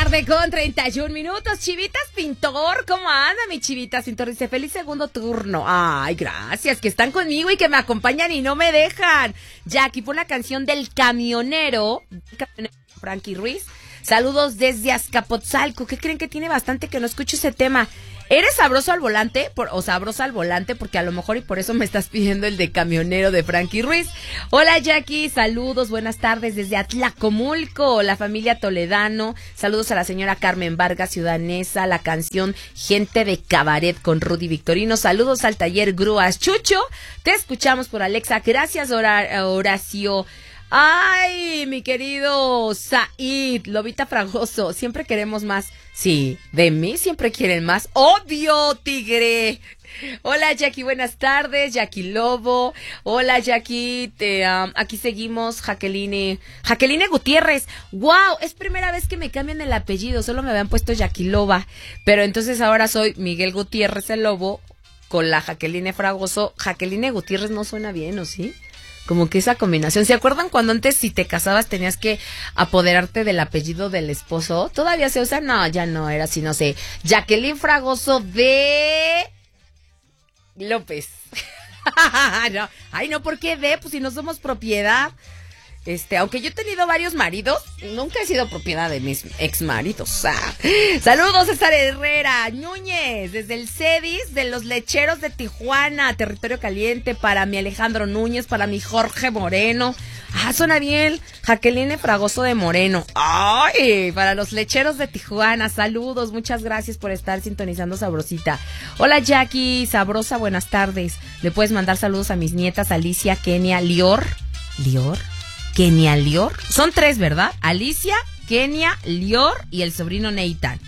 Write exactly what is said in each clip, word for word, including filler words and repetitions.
tarde con treinta y un minutos. Chivitas Pintor, ¿cómo anda mi Chivitas Pintor? Dice, feliz segundo turno. Ay, gracias, que están conmigo y que me acompañan y no me dejan. Jackie, pon la canción del camionero, camionero Frankie Ruiz. Saludos desde Azcapotzalco. ¿Qué creen que tiene bastante que no escucho ese tema? ¿Eres sabroso al volante? Por, o sabrosa al volante, porque a lo mejor y por eso me estás pidiendo el de camionero de Frankie Ruiz. Hola Jackie, saludos, buenas tardes desde Atlacomulco, la familia Toledano. Saludos a la señora Carmen Vargas, ciudadanesa, la canción Gente de Cabaret con Rudy Victorino. Saludos al taller Grúas Chucho. Te escuchamos por Alexa. Gracias, Horacio. Ay, mi querido Said, Lobita Fragoso, siempre queremos más. Sí, de mí siempre quieren más. ¡Obvio, tigre! Hola, Jackie, buenas tardes. Jackie Lobo. Hola, Jackie. Te, um, aquí seguimos. Jacqueline. Jacqueline Gutiérrez. ¡Wow! Es primera vez que me cambian el apellido. Solo me habían puesto Jackie Loba. Pero entonces ahora soy Miguel Gutiérrez el Lobo con la Jacqueline Fragoso. Jacqueline Gutiérrez no suena bien, ¿o sí? Como que esa combinación. ¿Se acuerdan cuando antes si te casabas tenías que apoderarte del apellido del esposo? ¿Todavía se usa? No, ya no, era así, no sé. Jacqueline Fragoso de López. No. Ay, no, ¿por qué de? Pues si no somos propiedad. Este, aunque yo he tenido varios maridos, nunca he sido propiedad de mis ex maridos. Ah. Saludos, César Herrera Núñez, desde el CEDIS de los Lecheros de Tijuana, territorio caliente, para mi Alejandro Núñez, para mi Jorge Moreno. Ah, suena bien, Jacqueline Fragoso de Moreno. Ay, para los Lecheros de Tijuana, saludos, muchas gracias por estar sintonizando Sabrosita. Hola Jackie, Sabrosa, buenas tardes. Le puedes mandar saludos a mis nietas Alicia, Kenia, Lior. ¿Lior? Kenia, Lior. Son tres, ¿verdad? Alicia, Kenia, Lior y el sobrino Neitan.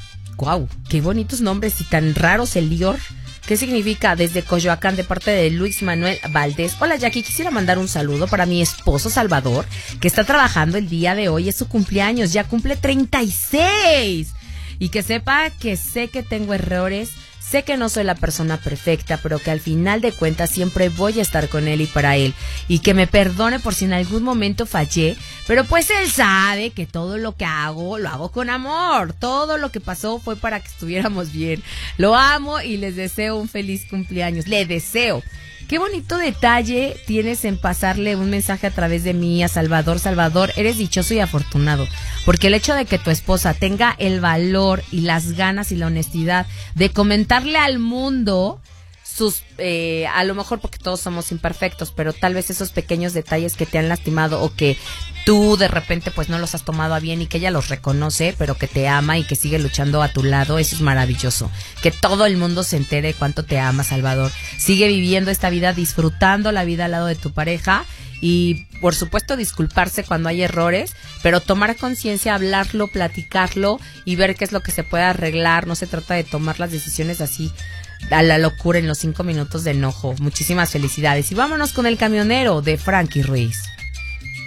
Guau, qué bonitos nombres y tan raros el Lior. ¿Qué significa? Desde Coyoacán, de parte de Luis Manuel Valdés. Hola Jackie, quisiera mandar un saludo para mi esposo Salvador, que está trabajando el día de hoy, es su cumpleaños, ya cumple treinta y seis. Y que sepa que sé que tengo errores, sé que no soy la persona perfecta, pero que al final de cuentas siempre voy a estar con él y para él. Y que me perdone por si en algún momento fallé, pero pues él sabe que todo lo que hago, lo hago con amor. Todo lo que pasó fue para que estuviéramos bien. Lo amo y les deseo un feliz cumpleaños. Le deseo. Qué bonito detalle tienes en pasarle un mensaje a través de mí a Salvador. Salvador, eres dichoso y afortunado, porque el hecho de que tu esposa tenga el valor y las ganas y la honestidad de comentarle al mundo sus, eh, a lo mejor porque todos somos imperfectos, pero tal vez esos pequeños detalles que te han lastimado o que tú de repente pues no los has tomado a bien y que ella los reconoce, pero que te ama y que sigue luchando a tu lado, eso es maravilloso. Que todo el mundo se entere cuánto te ama, Salvador. Sigue viviendo esta vida, disfrutando la vida al lado de tu pareja y por supuesto disculparse cuando hay errores, pero tomar conciencia, hablarlo, platicarlo y ver qué es lo que se puede arreglar. No se trata de tomar las decisiones así a la locura en los cinco minutos de enojo. Muchísimas felicidades y vámonos con el camionero de Frankie Ruiz.